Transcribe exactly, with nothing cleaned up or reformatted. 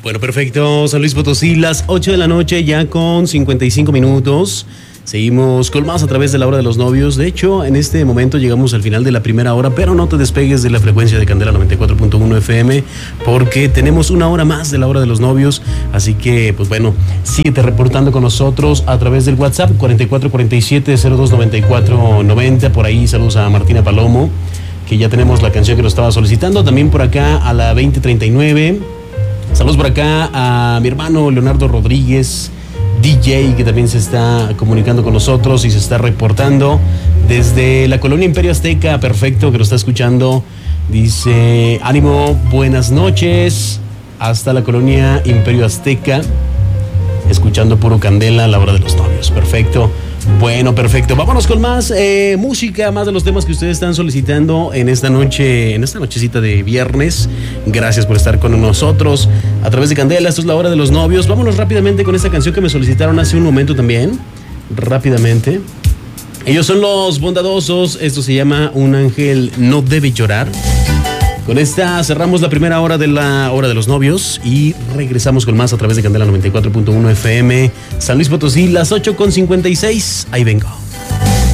Bueno, perfecto. San Luis Potosí, las ocho de la noche, ya con cincuenta y cinco minutos. Seguimos con más a través de la hora de los novios. De hecho, en este momento llegamos al final de la primera hora, pero no te despegues de la frecuencia de Candela noventa y cuatro punto uno F M, porque tenemos una hora más de la hora de los novios. Así que, pues bueno, síguete reportando con nosotros a través del WhatsApp cuarenta y cuatro cuarenta y siete cero dos noventa y cuatro noventa. Por ahí saludos a Martina Palomo, que ya tenemos la canción que nos estaba solicitando. También por acá a la veinte treinta y nueve. Saludos por acá a mi hermano Leonardo Rodríguez, D J, que también se está comunicando con nosotros y se está reportando desde la colonia Imperio Azteca. Perfecto, que lo está escuchando. Dice, ánimo, buenas noches, hasta la colonia Imperio Azteca, escuchando puro Candela a la hora de los novios. Perfecto. Bueno, perfecto. Vámonos con más eh, música, más de los temas que ustedes están solicitando en esta noche, en esta nochecita de viernes. Gracias por estar con nosotros a través de Candela. Esto es la hora de los novios. Vámonos rápidamente con esta canción que me solicitaron hace un momento también. Rápidamente. Ellos son Los Bondadosos. Esto se llama Un ángel no debe llorar. Con esta cerramos la primera hora de la hora de los novios y regresamos con más a través de Candela noventa y cuatro punto uno F M, San Luis Potosí, las ocho con cincuenta y seis. Ahí vengo.